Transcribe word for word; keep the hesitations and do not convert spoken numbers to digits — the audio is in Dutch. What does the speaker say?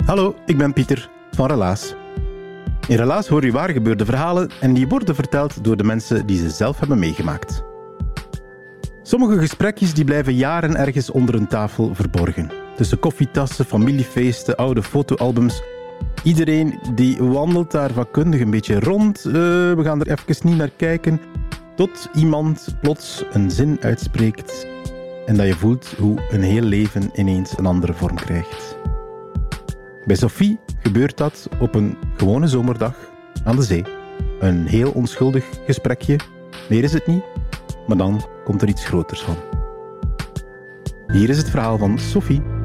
Hallo, ik ben Pieter van Relaas. In Relaas hoor je waar gebeurde verhalen en die worden verteld door de mensen die ze zelf hebben meegemaakt. Sommige gesprekjes die blijven jaren ergens onder een tafel verborgen. Tussen koffietassen, familiefeesten, oude fotoalbums. Iedereen die wandelt daar vakkundig een beetje rond. Uh, we gaan er even niet naar kijken. Tot iemand plots een zin uitspreekt en dat je voelt hoe een heel leven ineens een andere vorm krijgt. Bij Sophie gebeurt dat op een gewone zomerdag aan de zee. Een heel onschuldig gesprekje, meer is het niet, maar dan komt er iets groters van. Hier is het verhaal van Sophie.